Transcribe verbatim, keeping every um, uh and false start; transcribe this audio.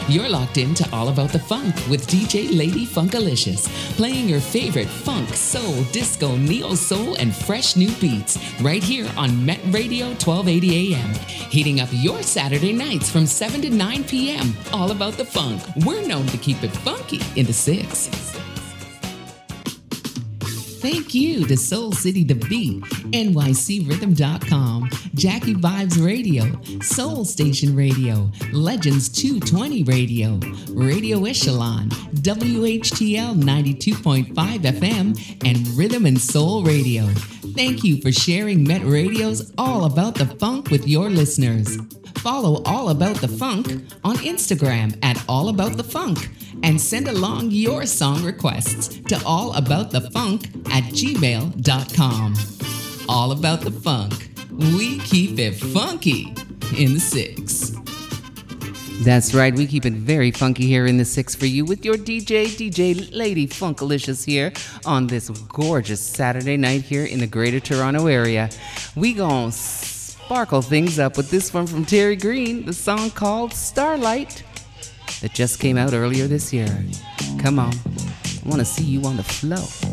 You're locked into All About the Funk with D J Lady Funkalicious, playing your favorite funk, soul, disco, neo-soul, and fresh new beats right here on Met Radio twelve eighty A M. Heating up your Saturday nights from seven to nine p.m. All About the Funk. We're known to keep it funky in the six. Thank you to Soul City The Beat, N Y C Rhythm dot com, Jackie Vibes Radio, Soul Station Radio, Legends two twenty Radio, Radio Echelon, W H T L ninety-two point five F M, and Rhythm and Soul Radio. Thank you for sharing Met Radio's All About the Funk with your listeners. Follow All About the Funk on Instagram at All About the Funk and send along your song requests to allaboutthefunk at gmail dot com. All About the Funk. We keep it funky in the six. That's right, we keep it very funky here in the six for you with your D J, D J Lady Funkalicious here on this gorgeous Saturday night here in the Greater Toronto area. We gon' sparkle things up with this one from Terry Green, the song called Starlight that just came out earlier this year. Come on, I wanna see you on the floor.